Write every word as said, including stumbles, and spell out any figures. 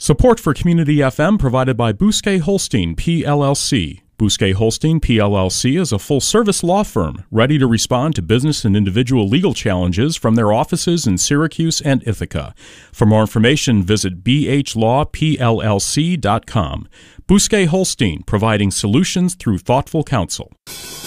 Support for Community F M provided by Bousquet Holstein, P L L C. Bousquet Holstein, P L L C is a full-service law firm ready to respond to business and individual legal challenges from their offices in Syracuse and Ithaca. For more information, visit b h law p l l c dot com. Bousquet Holstein, providing solutions through thoughtful counsel.